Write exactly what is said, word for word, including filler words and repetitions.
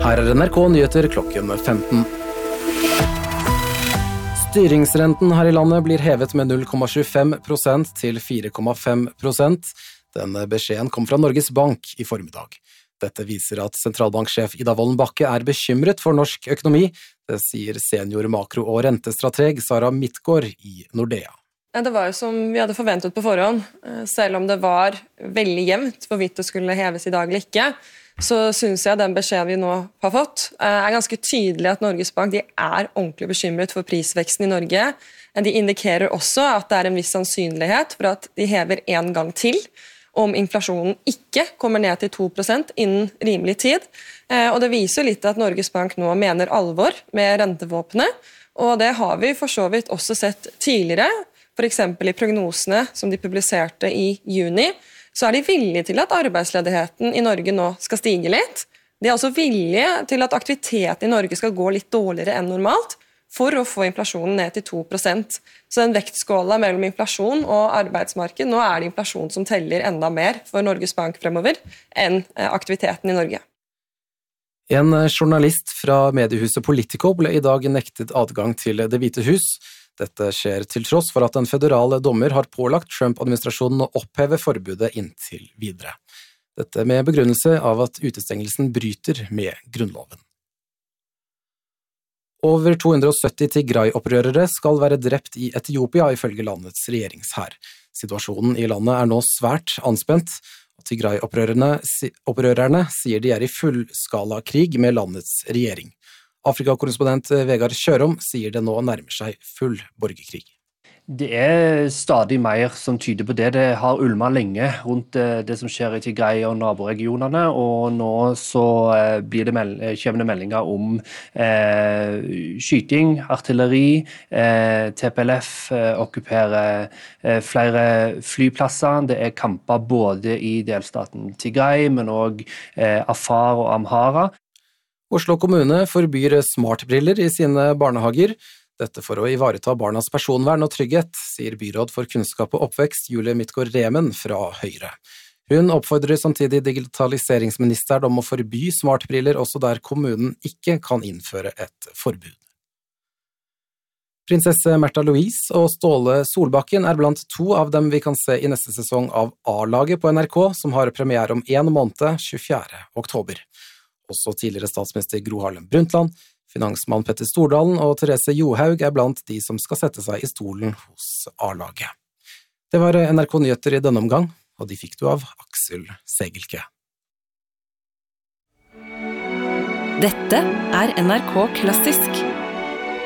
Her er N R K Nyheter klokken femten. Styringsrenten her i landet blir hevet med null komma tjuefem prosent til fire komma fem prosent. Denne beskjeden kom fra Norges Bank i formiddag. Dette viser at sentralbanksjef Ida Wolden Bakke er bekymret for norsk økonomi. Det sier senior makro- og rentestrateg Sara Midtgaard i Nordea. Det var jo som vi hadde forventet på forhånd, selv om det var veldig jevnt hvorvidt det skulle heves i dag eller ikke. Så synes jeg den beskjeden vi nå har fått er ganske tydelig at Norges Bank de er ordentlig bekymret for prisveksten i Norge. De indikerer også at det er en viss sannsynlighet for at de hever en gang til om inflasjonen ikke kommer ned til to prosent innen rimelig tid. Og det viser litt at Norges Bank nå mener alvor med rentevåpenet, og det har vi for så vidt også sett tidligere. For eksempel i prognosene som de publiserte i juni, så er de villige til at arbeidsledigheten i Norge nå skal stige litt. De er også villige til at aktiviteten i Norge skal gå litt dårligere enn normalt, for å få inflasjonen ned til to prosent. Så den vektskåla mellom inflasjon og arbeidsmarked, nå er det inflasjon som teller enda mer for Norges Bank fremover enn aktiviteten i Norge. En journalist fra mediehuset Politico ble i dag nektet adgang til Det hvite hus. Dette skjer til tross for at en federal dommer har pålagt Trump-administrasjonen å oppheve forbudet inntil videre. Dette med begrunnelse av at utestengelsen bryter med grunnloven. Over to hundre og sytti Tigray-opprørere skal være drept i Etiopia ifølge landets regjeringshær. Situasjonen i landet er nå svært anspent, og Tigray-opprørerne opprørerne sier de er i fullskala krig med landets regjering. Afrika-korrespondent Vegard Kjørom sier det nå nærmer seg full borgerkrig. Det er stadig mer som tyder på det. Det har ulmet lenge rundt det som skjer i Tigray og naboregionene, og nå så blir det meld- kommer det meldinger om eh, skyting, artilleri, eh, T P L F eh, okkuperer eh, flere flyplasser. Det er kamper både i delstaten Tigray, men også eh, Afar og Amhara. Oslo kommune forbyr smartbriller i sine barnehager. Dette for å ivareta barnas personvern og trygghet, sier byråd for kunnskap og oppvekst Julie Midtgaard Remen fra Høyre. Hun oppfordrer samtidig digitaliseringsministeren om å forby smartbriller også der kommunen ikke kan innføre et forbud. Prinsesse Märtha Louise og Ståle Solbakken er blant to av dem vi kan se i neste sesong av A-laget på N R K, som har premiere om en måned, tjuefjerde oktober. Også tidligere statsminister Gro Harlem Brundtland, finansmann Petter Stordalen og Therese Johaug er blant de som skal sette seg i stolen hos A-laget. Det var N R K Nyheter i denne omgang, og de fikk du av Aksel Segelke. Dette er N R K Klassisk.